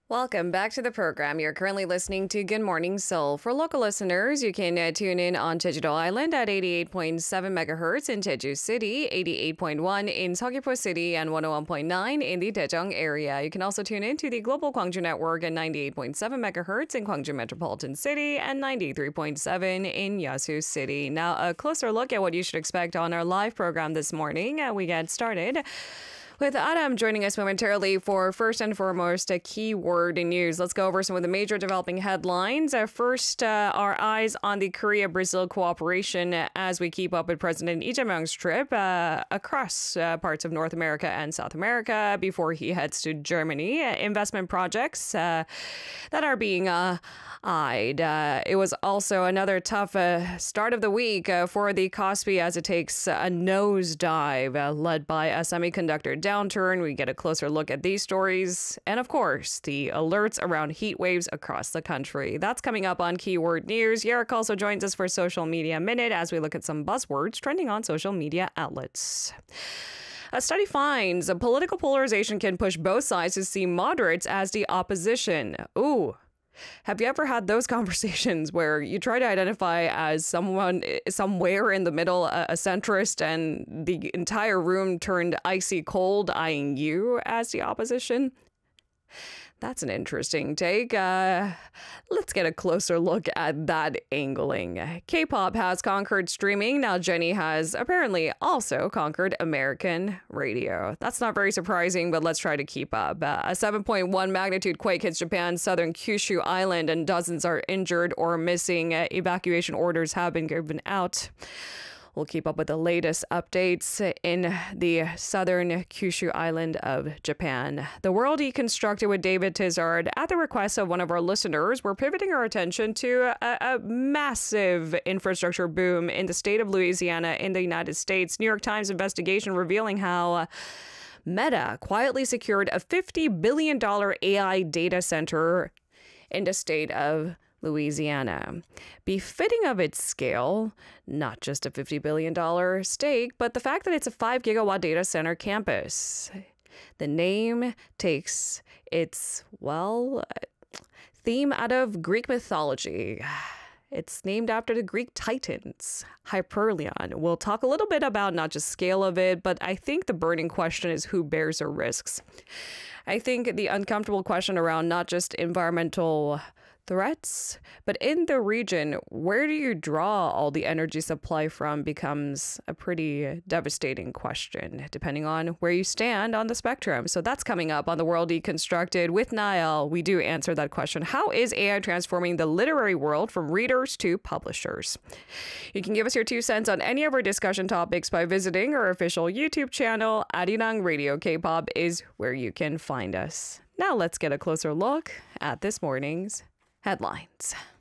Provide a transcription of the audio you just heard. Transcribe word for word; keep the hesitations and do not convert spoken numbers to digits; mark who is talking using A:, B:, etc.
A: Welcome back to the program. You're currently listening to Good Morning Seoul. For local listeners, you can uh, tune in on Jeju-do Island at eighty-eight point seven megahertz in Jeju City, eighty-eight point one in Seogwipo City, and one oh one point nine in the Daejeong area. You can also tune in to the Global Gwangju Network at ninety-eight point seven megahertz in Gwangju Metropolitan City and ninety-three point seven in Yeosu City. Now, a closer look at what you should expect on our live program this morning. Uh, we get started with Adam joining us momentarily for first and foremost a keyword news. Let's go over some of the major developing headlines. Uh, first, uh, our eyes on the Korea-Brazil cooperation as we keep up with President Lee Jae-myung's trip uh, across uh, parts of North America and South America before he heads to Germany. Uh, investment projects uh, that are being uh, eyed. Uh, it was also another tough uh, start of the week uh, for the Kospi as it takes a nosedive uh, led by a semiconductor downturn. We get a closer look at these stories and, of course, the alerts around heat waves across the country. That's coming up on Keyword News. Yerrick also joins us for Social Media Minute as we look at some buzzwords trending on social media outlets. A study finds a political polarization can push both sides to see moderates as the opposition. Ooh. Have you ever had those conversations where you try to identify as someone somewhere in the middle, a, a centrist, and the entire room turned icy cold, eyeing you as the opposition? That's an interesting take. Uh, let's get a closer look at that angling. K-pop has conquered streaming. Now Jennie has apparently also conquered American radio. That's not very surprising, but let's try to keep up. Uh, a seven point one magnitude quake hits Japan's southern Kyushu Island and dozens are injured or missing. Uh, evacuation orders have been given out. We'll keep up with the latest updates in the southern Kyushu island of Japan. The World Deconstructed with David Tizard. At the request of one of our listeners, we're pivoting our attention to a, a massive infrastructure boom in the state of Louisiana in the United States. New York Times investigation revealing how Meta quietly secured a fifty billion dollars A I data center in the state of Louisiana. Befitting of its scale, not just a fifty billion dollars stake, but the fact that it's a five gigawatt data center campus. The name takes its, well, theme out of Greek mythology. It's named after the Greek Titans, Hyperion. We'll talk a little bit about not just scale of it, but I think the burning question is who bears the risks. I think the uncomfortable question around not just environmental threats, but in the region, where do you draw all the energy supply from becomes a pretty devastating question, depending on where you stand on the spectrum. So that's coming up on The World Deconstructed. With Niall, we do answer that question. How is A I transforming the literary world from readers to publishers? You can give us your two cents on any of our discussion topics by visiting our official YouTube channel. Arirang Radio K-pop is where you can find us. Now let's get a closer look at this morning's headlines.